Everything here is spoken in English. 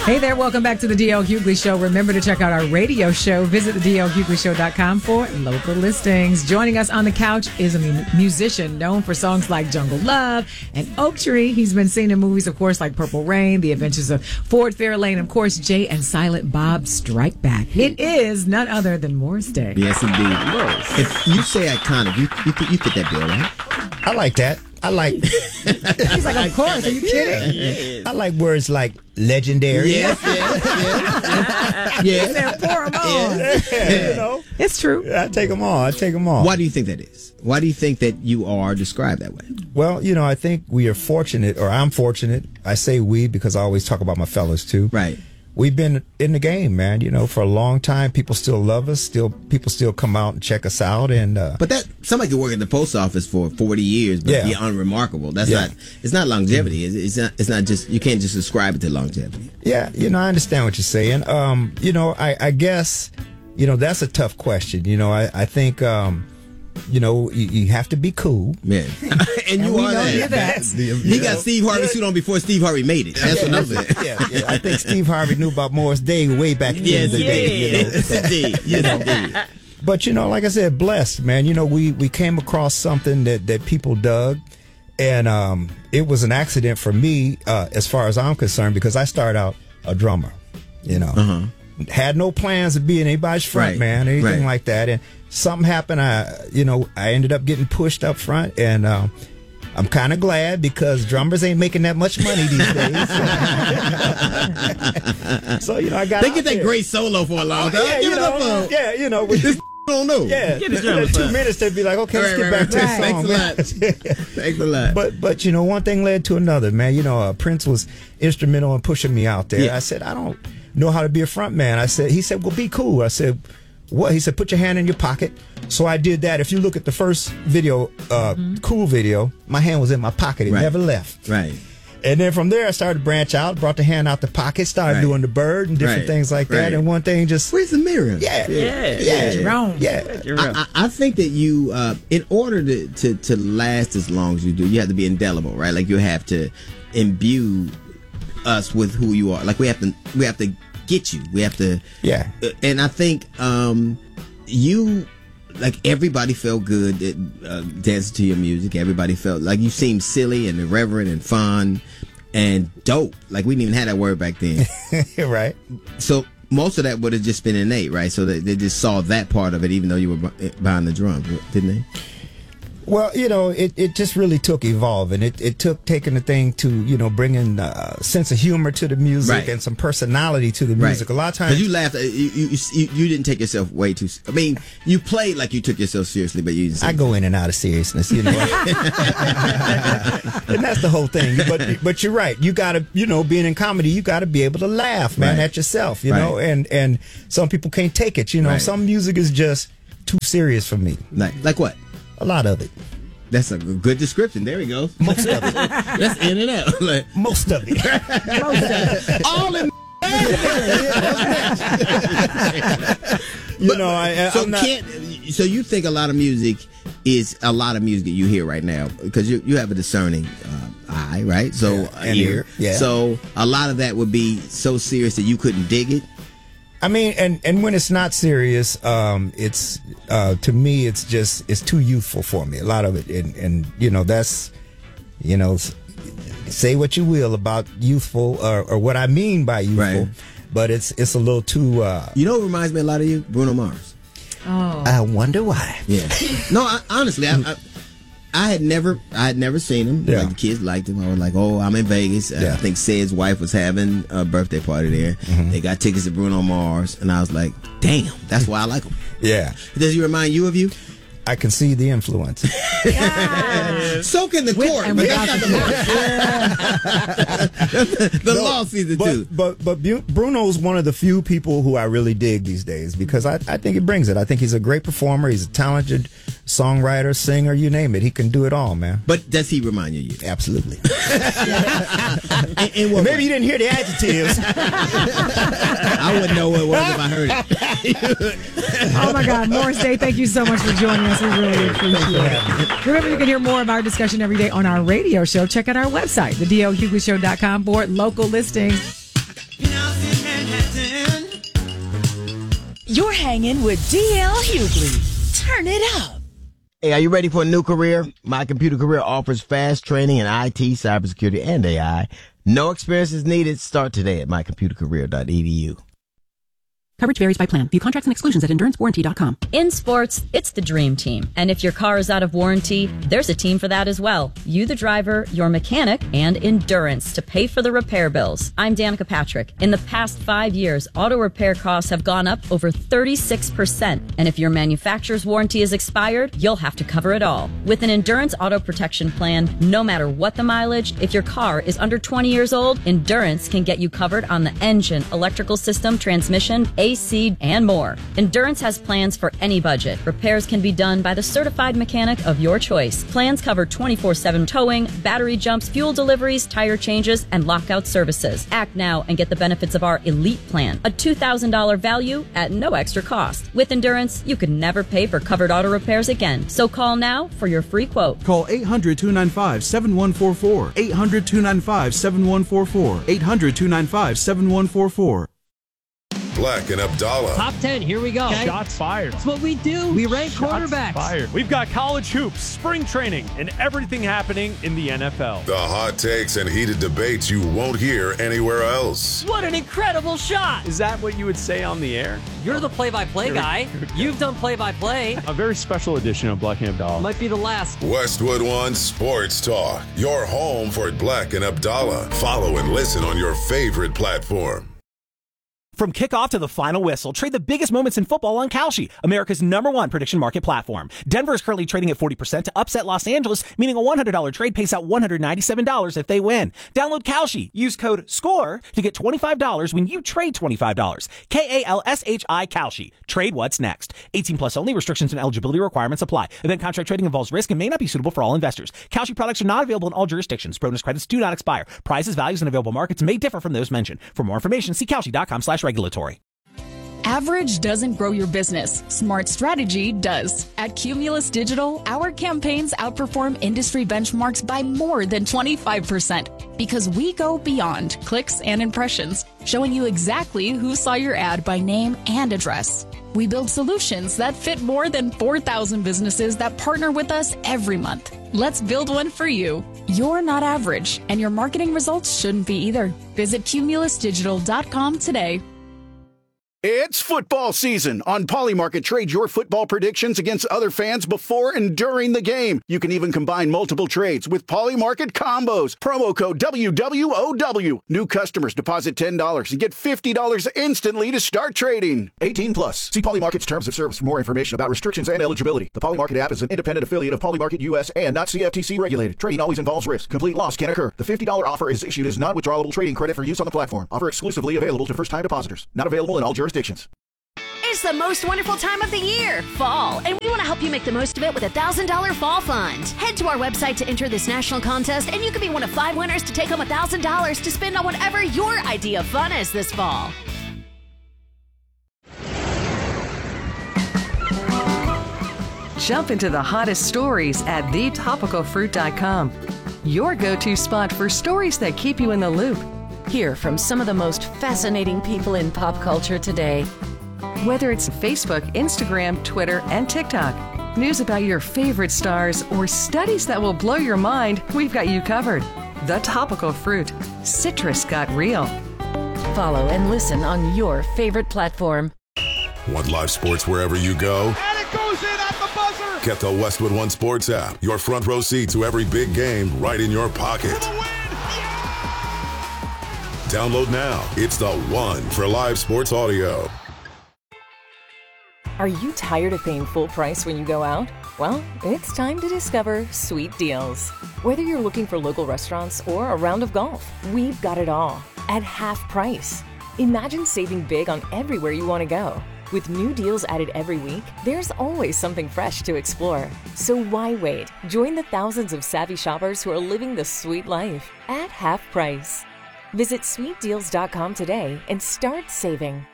Hey there, welcome back to the D.L. Hughley Show. Remember to check out our radio show. Visit the DLHughleyShow.com for local listings. Joining us on the couch is a musician known for songs like Jungle Love and Oak Tree. He's been seen in movies, of course, like Purple Rain, The Adventures of Ford Fairlane, of course, Jay and Silent Bob Strike Back. It is none other than Morris Day. Yes, indeed. If you say iconic, you fit that bill, right? I like that. I like. He's like, of course. Are you kidding? I like words like legendary. Yes. He said, pour 'em on. You know, It's true. I take them all. Why do you think that is? Why do you think that you are described that way? Well, you know, I think we are fortunate, or I'm fortunate. I say we because I always talk about my fellas too. Right. We've been in the game, man. You know, for a long time. People still love us. People still come out and check us out. And but that somebody could work at the post office for 40 years, but be unremarkable. That's not. It's not longevity. It's not just. You can't just ascribe it to longevity. Yeah, you know, I understand what you're saying. You know, I guess, you know, that's a tough question. You know, I think. You know, you have to be cool. Yeah. and you are that. He got Steve Harvey suit on before Steve Harvey made it. That's what I'm saying. Yeah. I think Steve Harvey knew about Morris Day way back in the day. You know? Yes, indeed. But, you know, like I said, blessed, man. You know, we came across something that people dug. And it was an accident for me, as far as I'm concerned, because I started out a drummer, you know. Uh-huh. Had no plans of being anybody's front man, anything like that. And something happened. I ended up getting pushed up front, and I'm kind of glad because drummers ain't making that much money these days. So, you know, I got. They get that great solo for a long time. You know, with this. Don't know. Yeah, 2 minutes they'd be like, okay, let's get back to the song. Thanks a lot. But you know, one thing led to another, man. You know, Prince was instrumental in pushing me out there. Yeah. I said, I don't know how to be a front man. He said, well, be cool. I said, what? He said, put your hand in your pocket. So I did that. If you look at the first video, Cool video, my hand was in my pocket. It never left. Right. And then from there, I started to branch out, brought the hand out the pocket, started doing the bird and different things like that. And one thing just... Where's the mirror? Yeah. Jerome. I think that you, in order to last as long as you do, you have to be indelible, right? Like you have to imbue us with who you are. Like we have to get you. We have to... Yeah. And I think you... Like everybody felt good dancing to your music. Everybody felt like you seemed silly and irreverent and fun and dope. Like we didn't even have that word back then. Right. So most of that would have just been innate, right? So they just saw that part of it, even though you were behind the drums, didn't they? Well, you know, it just really took evolving. It took taking the thing to, you know, bringing a sense of humor to the music and some personality to the music. A lot of times, because you laughed, you didn't take yourself way too. I mean, you played like you took yourself seriously, but you didn't. I go in and out of seriousness, you know, and that's the whole thing. But you're right. You got to, you know, being in comedy, you got to be able to laugh, man, at yourself, you know. And some people can't take it, you know. Some music is just too serious for me. Like what? A lot of it. That's a good description. There we go. Most of it. Let's end it out. Most of it. All in. You know, so you think a lot of music is a lot of music that you hear right now because you have a discerning eye, right? So ear. Yeah. So a lot of that would be so serious that you couldn't dig it. I mean, and when it's not serious, it's to me, it's too youthful for me. A lot of it, and you know, that's, you know, say what you will about youthful or what I mean by youthful, but it's a little too. You know, what reminds me a lot of you, Bruno Mars. Oh, I wonder why. Yeah. No, honestly, I had never seen him. Yeah. Like the kids liked him. I was like, oh, I'm in Vegas. I think Ced's wife was having a birthday party there. Mm-hmm. They got tickets to Bruno Mars, and I was like, damn, that's why I like him. Yeah. Does he remind you of you? I can see the influence. So can the court, but that's not the law sees it too. But Bruno's one of the few people who I really dig these days because I think he brings it. I think he's a great performer. He's a talented songwriter, singer, you name it. He can do it all, man. But does he remind you of you? Absolutely. and maybe you didn't hear the adjectives. I wouldn't know what it was if I heard it. Oh my God, Morris Day, thank you so much for joining us. We really appreciate it. Remember, you can hear more of our discussion every day on our radio show. Check out our website, thedlhughlyshow.com, for local listings. Manhattan. You're hanging with DL Hughley. Turn it up. Hey, are you ready for a new career? My Computer Career offers fast training in IT, cybersecurity, and AI. No experience is needed. Start today at mycomputercareer.edu. Coverage varies by plan. View contracts and exclusions at endurancewarranty.com. In sports, it's the dream team. And if your car is out of warranty, there's a team for that as well. You, the driver, your mechanic, and Endurance to pay for the repair bills. I'm Danica Patrick. In the past 5 years, auto repair costs have gone up over 36%. And if your manufacturer's warranty is expired, you'll have to cover it all. With an Endurance auto protection plan, no matter what the mileage, if your car is under 20 years old, Endurance can get you covered on the engine, electrical system, transmission, AC, and more. Endurance has plans for any budget. Repairs can be done by the certified mechanic of your choice. Plans cover 24/7 towing, battery jumps, fuel deliveries, tire changes, and lockout services. Act now and get the benefits of our Elite Plan, a $2,000 value at no extra cost. With Endurance, you could never pay for covered auto repairs again. So call now for your free quote. Call 800-295-7144. 800-295-7144. 800-295-7144. Black and Abdallah. Top 10, here we go. Okay. Shots fired. That's what we do. We rank quarterbacks. Fired. We've got college hoops, spring training, and everything happening in the NFL. The hot takes and heated debates you won't hear anywhere else. What an incredible shot. Is that what you would say on the air? You're the play-by-play guy. You've done play-by-play. A very special edition of Black and Abdallah. Might be the last. Westwood One Sports Talk. Your home for Black and Abdallah. Follow and listen on your favorite platform. From kickoff to the final whistle, trade the biggest moments in football on Kalshi, America's #1 prediction market platform. Denver is currently trading at 40% to upset Los Angeles, meaning a $100 trade pays out $197 if they win. Download Kalshi. Use code SCORE to get $25 when you trade $25. KALSHI Kalshi. Trade what's next. 18 plus only. Restrictions and eligibility requirements apply. Event contract trading involves risk and may not be suitable for all investors. Kalshi products are not available in all jurisdictions. Bonus credits do not expire. Prices, values, and available markets may differ from those mentioned. For more information, see Kalshi.com/regulatory. Average doesn't grow your business. Smart strategy does. At Cumulus Digital, our campaigns outperform industry benchmarks by more than 25% because we go beyond clicks and impressions, showing you exactly who saw your ad by name and address. We build solutions that fit more than 4,000 businesses that partner with us every month. Let's build one for you. You're not average, and your marketing results shouldn't be either. Visit cumulusdigital.com today. It's football season. On Polymarket, trade your football predictions against other fans before and during the game. You can even combine multiple trades with Polymarket combos. Promo code WWOW. New customers deposit $10 and get $50 instantly to start trading. 18 plus. See Polymarket's terms of service for more information about restrictions and eligibility. The Polymarket app is an independent affiliate of Polymarket US and not CFTC regulated. Trading always involves risk. Complete loss can occur. The $50 offer is issued as non-withdrawable trading credit for use on the platform. Offer exclusively available to first-time depositors. Not available in all jurisdictions. It's the most wonderful time of the year, fall, and we want to help you make the most of it with a $1,000 fall fund. Head to our website to enter this national contest, and you could be one of 5 winners to take home $1,000 to spend on whatever your idea of fun is this fall. Jump into the hottest stories at thetopicalfruit.com. Your go-to spot for stories that keep you in the loop. Hear from some of the most fascinating people in pop culture today. Whether it's Facebook, Instagram, Twitter, and TikTok, news about your favorite stars, or studies that will blow your mind, we've got you covered. The Topical Fruit. Citrus got real. Follow and listen on your favorite platform. Want live sports wherever you go? And it goes in at the buzzer! Get the Westwood One Sports app. Your front row seat to every big game right in your pocket. Download now. It's the one for live sports audio. Are you tired of paying full price when you go out? Well, it's time to discover Sweet Deals. Whether you're looking for local restaurants or a round of golf, we've got it all at half price. Imagine saving big on everywhere you want to go. With new deals added every week, there's always something fresh to explore. So why wait? Join the thousands of savvy shoppers who are living the sweet life at half price. Visit sweetdeals.com today and start saving.